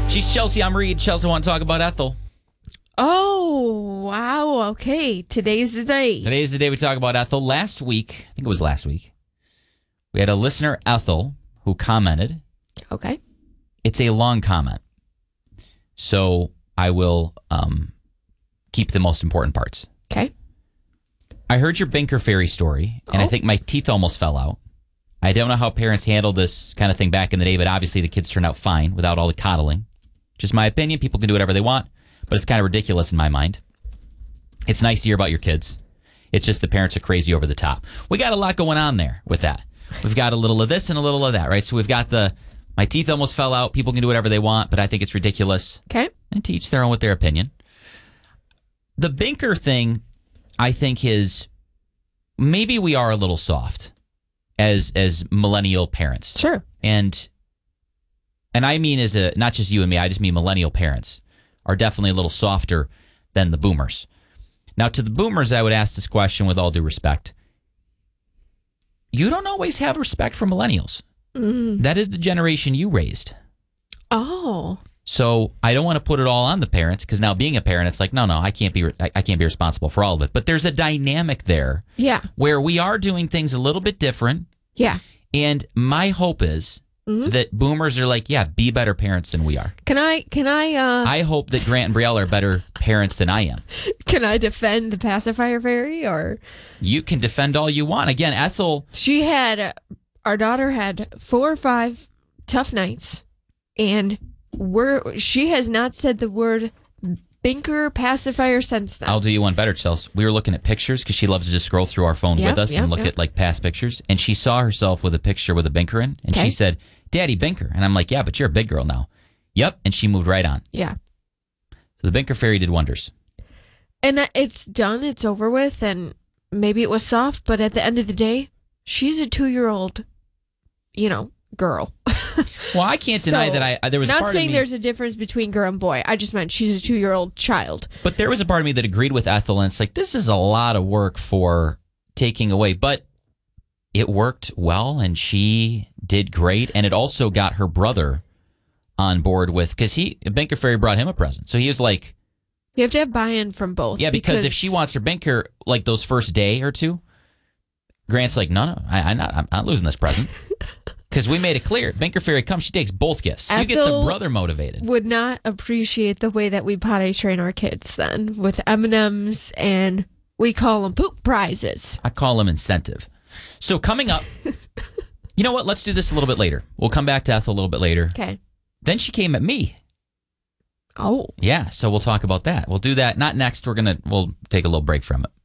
She's Chelsea. I'm Reed. Chelsea, want to talk about Ethel. Oh, wow. Okay. Today's the day. Today's the day we talk about Ethel. Last week, I think it was last week, we had a listener, Ethel, who commented. Okay. It's a long comment, so I will keep the most important parts. Okay. I heard your Binker Fairy story, and I think my teeth almost fell out. I don't know how parents handled this kind of thing back in the day, but obviously the kids turned out fine without all the coddling. Just my opinion. People can do whatever they want, but it's kind of ridiculous in my mind. It's nice to hear about your kids. It's just the parents are crazy over the top. We got a lot going on there with that. We've got a little of this and a little of that, right? So we've got my teeth almost fell out. People can do whatever they want, but I think it's ridiculous. Okay. And to each their own with their opinion. The Binker thing, I think, is maybe we are a little soft as millennial parents. Sure. And I mean not just you and me, I just mean millennial parents are definitely a little softer than the boomers. Now, to the boomers, I would ask this question with all due respect. You don't always have respect for millennials. That is the generation you raised. Oh. So I don't want to put it all on the parents, because now being a parent, it's like, no, I can't be responsible for all of it. But there's a dynamic there, where we are doing things a little bit different. Yeah. And my hope is that boomers are like, be better parents than we are. Can I I hope that Grant and Brielle are better parents than I am. Can I defend the pacifier fairy, or? You can defend all you want. Again, Ethel. Our daughter had 4 or 5 tough nights, and she has not said the word Binker pacifier since then. I'll do you one better, Chelsea. We were looking at pictures because she loves to just scroll through our phone with us and look at like past pictures. And she saw herself with a picture with a Binker in, and she said, "Daddy, Binker." And I'm like, "Yeah, but you're a big girl now." Yep. And she moved right on. Yeah. So the Binker Fairy did wonders. And it's done. It's over with. And maybe it was soft, but at the end of the day, she's a 2-year-old, girl. Well, I can't deny that there was not a part saying of me, there's a difference between girl and boy. I just meant she's a 2-year-old child. But there was a part of me that agreed with Ethel, and it's like, this is a lot of work for taking away. But it worked well, and she did great. And it also got her brother on board with, because Binker Fairy brought him a present. So he was like, you have to have buy-in from both. Yeah, because if she wants her Binker, like those first day or two, Grant's like, no, I'm not losing this present. Because we made it clear. Binker Fairy comes, she takes both gifts. Ethel you get the brother motivated. Would not appreciate the way that we potty train our kids then, with M&Ms, and we call them poop prizes. I call them incentive. So coming up, you know what? Let's do this a little bit later. We'll come back to Ethel a little bit later. Okay. Then she came at me. Oh. Yeah, so we'll talk about that. We'll do that. Not next. We'll take a little break from it.